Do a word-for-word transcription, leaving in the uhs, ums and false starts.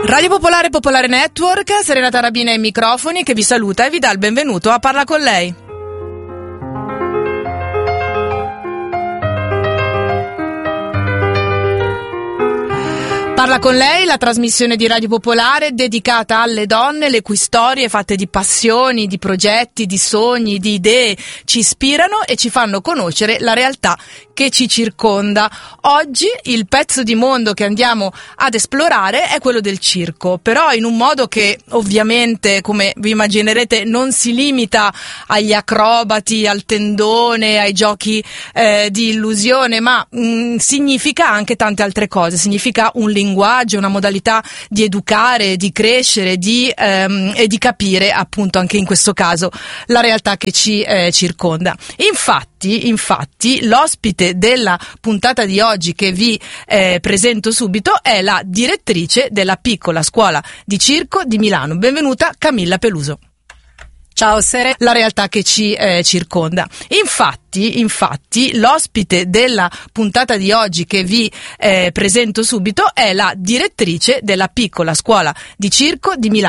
Radio Popolare Popolare Network, Serena Tarabina ai microfoni, che vi saluta e vi dà il benvenuto a Parla con lei. Parla con lei, la trasmissione di Radio Popolare dedicata alle donne, le cui storie fatte di passioni, di progetti, di sogni, di idee ci ispirano e ci fanno conoscere la realtà che ci circonda. Oggi il pezzo di mondo che andiamo ad esplorare è quello del circo, però in un modo che ovviamente, come vi immaginerete, non si limita agli acrobati, al tendone, ai giochi eh, di illusione, ma mh, significa anche tante altre cose. Significa un linguaggio, una modalità di educare, di crescere, di ehm, e di capire, appunto, anche in questo caso la realtà che ci eh, circonda. Infatti, infatti, l'ospite della puntata di oggi che vi eh, presento subito è la direttrice della piccola scuola di circo di Milano. Benvenuta Camilla Peluso. Ciao Sere. La realtà che ci eh, circonda. Infatti, infatti, l'ospite della puntata di oggi che vi eh, presento subito è la direttrice della piccola scuola di circo di Milano.